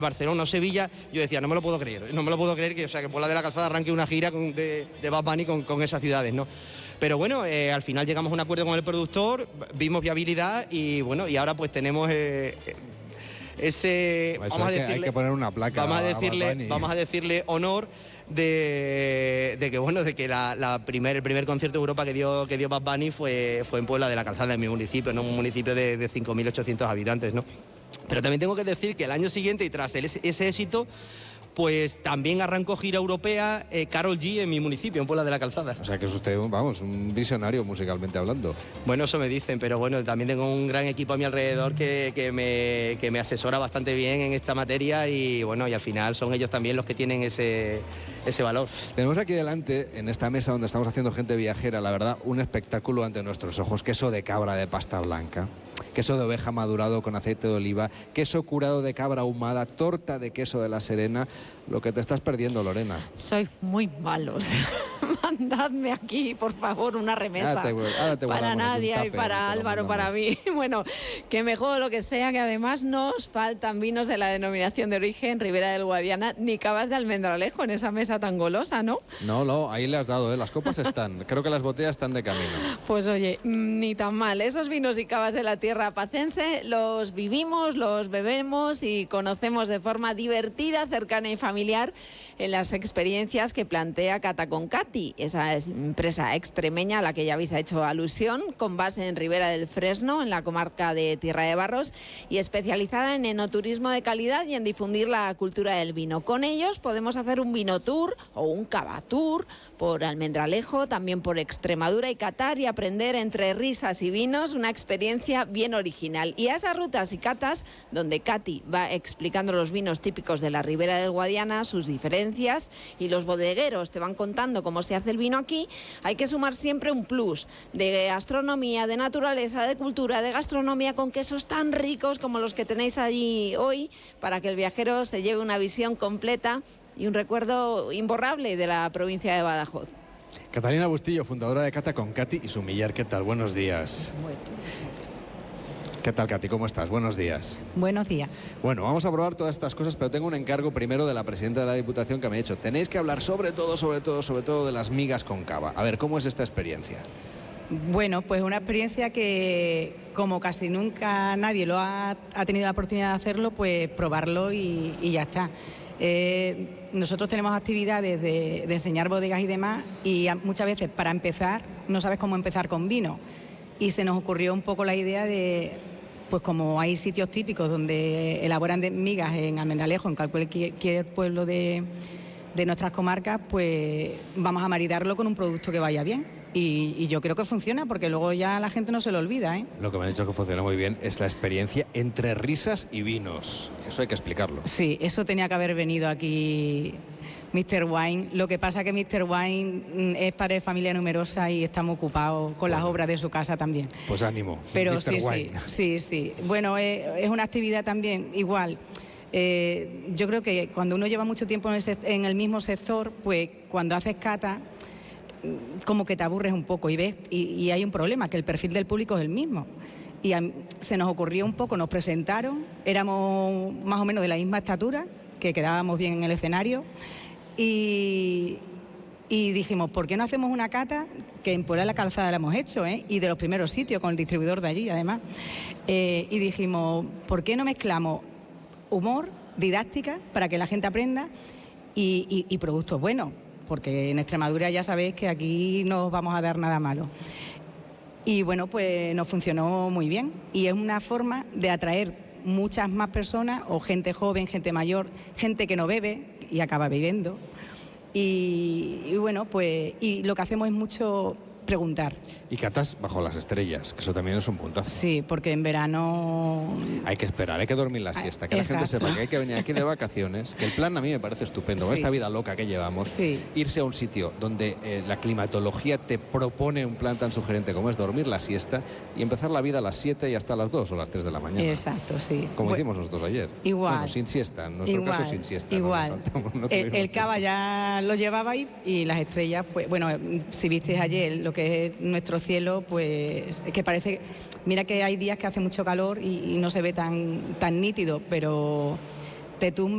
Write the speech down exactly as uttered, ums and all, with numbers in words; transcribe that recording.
Barcelona o Sevilla, yo decía, no me lo puedo creer, no me lo puedo creer que, o sea, que Puebla de la Calzada arranque una gira con, de, de Bad Bunny con, con esas ciudades, ¿no? Pero bueno, eh, al final llegamos a un acuerdo con el productor, vimos viabilidad y bueno, y ahora pues tenemos eh, ese... Eso vamos hay, a que, decirle, hay que poner una placa vamos a a decirle, Bad Bunny. vamos a decirle honor de, de que bueno, de que la, la primer, el primer concierto de Europa que dio, que dio Bad Bunny fue, fue en Puebla de la Calzada, en mi municipio, ¿no? Un municipio de, de cinco mil ochocientos habitantes, ¿no? Pero también tengo que decir que el año siguiente, y tras el, ese éxito, pues también arrancó gira europea eh, Karol G en mi municipio, en Puebla de la Calzada. O sea que es usted, vamos, un visionario musicalmente hablando. Bueno, eso me dicen, pero bueno, también tengo un gran equipo a mi alrededor que, que, me, que me asesora bastante bien en esta materia y bueno, y al final son ellos también los que tienen ese, ese valor. Tenemos aquí delante, en esta mesa donde estamos haciendo gente viajera, la verdad, un espectáculo ante nuestros ojos. Queso de cabra de pasta blanca, queso de oveja madurado con aceite de oliva, queso curado de cabra ahumada, torta de queso de la Serena. Lo que te estás perdiendo, Lorena. Sois muy malos. Mandadme aquí, por favor, una remesa. Ahora te, ahora te para Nadia y para Álvaro, para mí. Bueno, que me juego lo que sea, que además nos faltan vinos de la denominación de origen Ribera del Guadiana, ni cavas de almendralejo en esa mesa tan golosa, ¿no? No, no, ahí le has dado, ¿eh? Las copas están. Creo que las botellas están de camino. Pues oye, ni tan mal. Esos vinos y cavas de la tierra pacense los vivimos, los bebemos y conocemos de forma divertida, cercana y familiar en las experiencias que plantea Cata con Cati, esa empresa extremeña a la que ya habéis hecho alusión, con base en Ribera del Fresno, en la comarca de Tierra de Barros, y especializada en enoturismo de calidad y en difundir la cultura del vino. Con ellos podemos hacer un vino tour o un cava tour por Almendralejo, también por Extremadura y Catar, y aprender entre risas y vinos una experiencia bien original. Y a esas rutas y catas, donde Cati va explicando los vinos típicos de la Ribera del Guadiana, sus diferencias, y los bodegueros te van contando cómo se hace el vino aquí, hay que sumar siempre un plus de gastronomía, de naturaleza, de cultura, de gastronomía, con quesos tan ricos como los que tenéis allí hoy, para que el viajero se lleve una visión completa y un recuerdo imborrable de la provincia de Badajoz. Catalina Bustillo, fundadora de Cata con Cati y Sumillar, ¿qué tal? Buenos días. ¿Qué tal, Cati? ¿Cómo estás? Buenos días. Buenos días. Bueno, vamos a probar todas estas cosas, pero tengo un encargo primero de la presidenta de la Diputación que me ha dicho. Tenéis que hablar sobre todo, sobre todo, sobre todo de las migas con cava. A ver, ¿cómo es esta experiencia? Bueno, pues una experiencia que, como casi nunca nadie lo ha, ha tenido la oportunidad de hacerlo, pues probarlo y, y ya está. Eh, nosotros tenemos actividades de, de enseñar bodegas y demás, y a, muchas veces para empezar no sabes cómo empezar con vino. Y se nos ocurrió un poco la idea de, pues como hay sitios típicos donde elaboran de migas en Almendralejo, en cualquier pueblo de, de nuestras comarcas, pues vamos a maridarlo con un producto que vaya bien. Y, y yo creo que funciona, porque luego ya la gente no se lo olvida, ¿eh? Lo que me han dicho que funciona muy bien es la experiencia entre risas y vinos. Eso hay que explicarlo. Sí, eso tenía que haber venido aquí míster Wine. Lo que pasa que míster Wine es padre de familia numerosa y estamos ocupados con bueno, las obras de su casa también. Pues ánimo. Pero míster sí, Wine. sí, sí, sí. Bueno, es, es una actividad también igual. Eh, yo creo que cuando uno lleva mucho tiempo en el, en el mismo sector, pues cuando haces cata, como que te aburres un poco y ves, y, y hay un problema, que el perfil del público es el mismo. Y a, se nos ocurrió un poco, nos presentaron, éramos más o menos de la misma estatura, que quedábamos bien en el escenario, y, y dijimos, ¿por qué no hacemos una cata? Que en Puebla de la Calzada la hemos hecho, ¿eh? Y de los primeros sitios, con el distribuidor de allí, además. Eh, y dijimos, ¿por qué no mezclamos humor, didáctica, para que la gente aprenda, y, y, y productos buenos? Porque en Extremadura ya sabéis que aquí no os vamos a dar nada malo. Y bueno, pues nos funcionó muy bien. Y es una forma de atraer muchas más personas, o gente joven, gente mayor, gente que no bebe y acaba bebiendo. Y, y bueno, pues y lo que hacemos es mucho preguntar. Y catas bajo las estrellas, que eso también es un puntazo. Sí, porque en verano... Hay que esperar, hay que dormir la siesta, que Exacto. la gente sepa que hay que venir aquí de vacaciones, que el plan a mí me parece estupendo, con sí. esta vida loca que llevamos, sí. irse a un sitio donde eh, la climatología te propone un plan tan sugerente como es dormir la siesta y empezar la vida a las siete y hasta las dos o las tres de la mañana. Exacto, sí. Como bueno, hicimos nosotros ayer. Igual. Bueno, sin siesta, en nuestro igual, caso sin siesta. Igual. No, no el el cava ya lo llevabais y las estrellas, pues bueno, si visteis ayer lo que es nuestro cielo, pues es que parece, mira que hay días que hace mucho calor y, y no se ve tan, tan nítido, pero te tumba.